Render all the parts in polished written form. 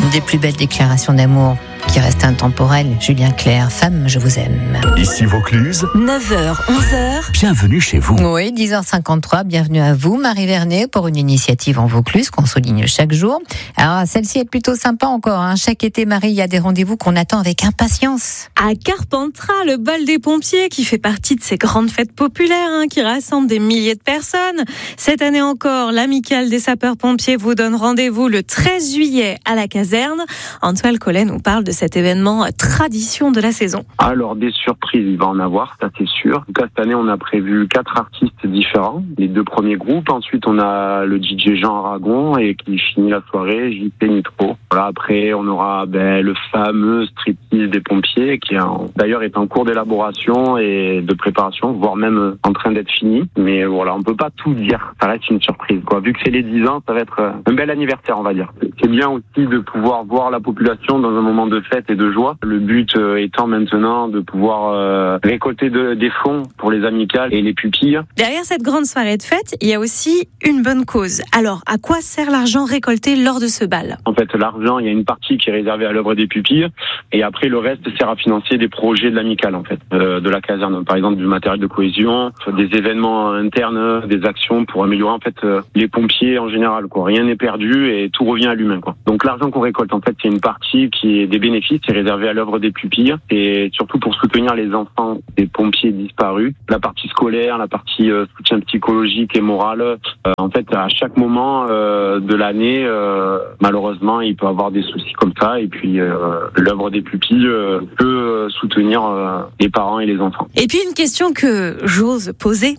des plus belles déclarations d'amour qui restent intemporelles. Julien Clerc, femme, je vous aime. Ici Vaucluse, 9h, 11h. Bienvenue chez vous. Oui, 10h53, bienvenue à vous, Marie Vernet, pour une initiative en Vaucluse qu'on souligne chaque jour. Alors, celle-ci est plutôt sympa encore. Chaque été, Marie, il y a des rendez-vous qu'on attend avec impatience. À Carpentras, le bal des pompiers, qui fait partie de ces grandes fêtes populaires qui rassemblent des milliers de personnes. Cette année encore, l'amicale des sapeurs-pompiers vous donne rendez-vous le 13 juillet à la caserne. Antoine Collet nous parle de cet événement tradition de la saison. Alors, des surprises, il va en avoir, ça c'est sûr. En tout cas, cette année, on a prévu 4 artistes différents, les 2 premiers groupes. Ensuite, on a le DJ Jean Aragon et qui finit la soirée, JP Nitro. Voilà, après, on aura le fameux striptease des pompiers qui d'ailleurs est en cours d'élaboration et de préparation, voire même en train d'être fini. Mais voilà, on peut pas tout dire. Ça reste une surprise, quoi. Vu que c'est les 10 ans, ça va être un bel anniversaire, on va dire. C'est bien aussi de pouvoir voir la population dans un moment de fête et de joie. Le but étant maintenant de pouvoir récolter des fonds pour les amicales et les pupilles. Derrière cette grande soirée de fête, il y a aussi une bonne cause. Alors, à quoi sert l'argent récolté lors de ce bal ? En fait, l'argent, il y a une partie qui est réservée à l'œuvre des pupilles et après le reste sert à financer des projets de l'amicale, en fait, de la caserne. Par exemple, du matériel de cohésion, des événements internes, des actions pour améliorer en fait les pompiers en général, quoi. Rien n'est perdu et tout revient à l'humain, quoi. Donc l'argent qu'on récolte, en fait, c'est une partie qui est des bénéfices, c'est réservé à l'œuvre des pupilles et surtout pour soutenir les enfants des pompiers disparus. La partie scolaire, la partie soutien psychologique et moral. En fait, à chaque moment de l'année, malheureusement, il peut y avoir des soucis comme ça et puis l'œuvre des pupilles peut soutenir les parents et les enfants. Et puis une question que j'ose poser.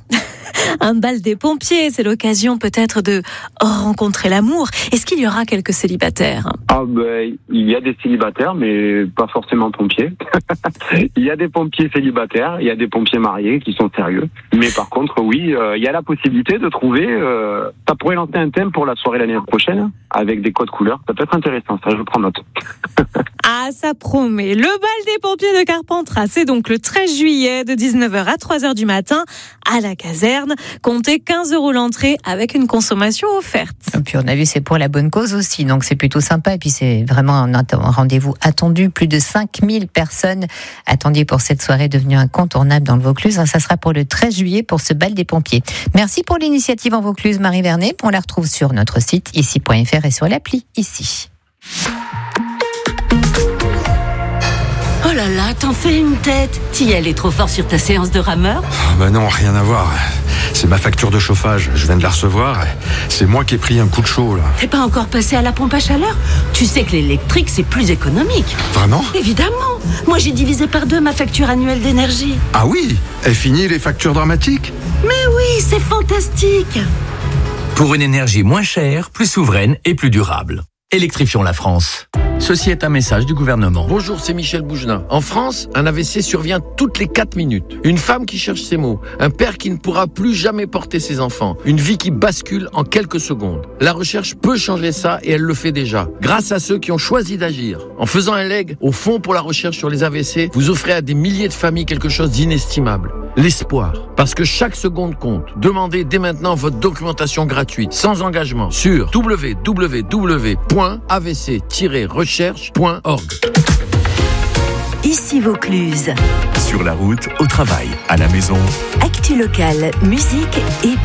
Un bal des pompiers, c'est l'occasion peut-être de rencontrer l'amour. Est-ce qu'il y aura quelques célibataires ? Il y a des célibataires, mais pas forcément pompiers. Il y a des pompiers célibataires, il y a des pompiers mariés qui sont sérieux. Mais par contre, oui, il y a la possibilité de trouver... ça pourrait lancer un thème pour la soirée l'année prochaine, avec des codes couleurs. Ça peut être intéressant, ça, je prends note. Ah, ça promet. Le bal des pompiers de Carpentras, c'est donc le 13 juillet de 19h à 3h du matin à la caserne. Comptez 15 € l'entrée avec une consommation offerte. Et puis on a vu, c'est pour la bonne cause aussi, donc c'est plutôt sympa. Et puis c'est vraiment un rendez-vous attendu. Plus de 5000 personnes attendues pour cette soirée devenue incontournable dans le Vaucluse. Ça sera pour le 13 juillet pour ce bal des pompiers. Merci pour l'initiative en Vaucluse, Marie Vernet. On la retrouve sur notre site ici.fr et sur l'appli ici. Oh là là, t'en fais une tête. T'y es allé trop fort sur ta séance de rameur ? Non, rien à voir. C'est ma facture de chauffage, je viens de la recevoir. C'est moi qui ai pris un coup de chaud, là. T'es pas encore passé à la pompe à chaleur ? Tu sais que l'électrique, c'est plus économique. Vraiment ? Évidemment. Moi, j'ai divisé par 2 ma facture annuelle d'énergie. Ah oui ? Est fini les factures dramatiques ? Mais oui, c'est fantastique. Pour une énergie moins chère, plus souveraine et plus durable. Électrifions la France. Ceci est un message du gouvernement. Bonjour, c'est Michel Bougenin. En France, un AVC survient toutes les 4 minutes. Une femme qui cherche ses mots. Un père qui ne pourra plus jamais porter ses enfants. Une vie qui bascule en quelques secondes. La recherche peut changer ça et elle le fait déjà. Grâce à ceux qui ont choisi d'agir. En faisant un leg au Fonds pour la recherche sur les AVC, vous offrez à des milliers de familles quelque chose d'inestimable. L'espoir. Parce que chaque seconde compte. Demandez dès maintenant votre documentation gratuite, sans engagement, sur www.avc-recherche.org. Ici Vaucluse. Sur la route, au travail, à la maison. Actu locale, musique et